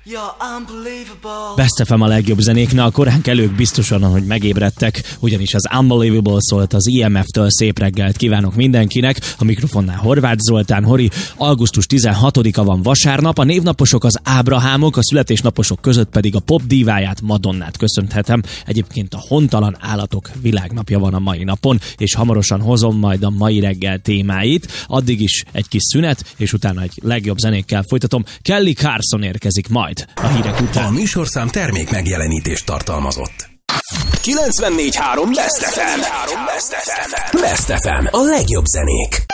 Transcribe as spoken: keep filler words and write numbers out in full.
Best ef em a legjobb zenék, na a korán kelők biztosan, hogy megébredtek, ugyanis az Unbelievable szólt az i em eftől. Szép reggelt kívánok mindenkinek, a mikrofonnál Horváth Zoltán, Hori. Augusztus tizenhatodika van, vasárnap, a névnaposok az Ábrahámok, a születésnaposok között pedig a pop díváját, Madonnát köszönhetem. Egyébként a hontalan állatok világnapja van a mai napon, és hamarosan hozom majd a mai reggel témáit. Addig is egy kis szünet, és utána egy legjobb zenékkel folytatom. Kelly Clarkson érkezik majd a hírek után. A műsorszám termék megjelenítést tartalmazott. kilencvennégy három Best ef em. Best ef em. A legjobb zenék.